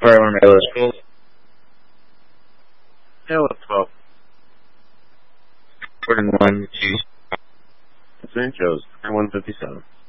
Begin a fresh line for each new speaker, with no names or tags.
Fire alarm ALS schools.
ALS 12.
Reporting 1, 2.
St. Joe's, 157.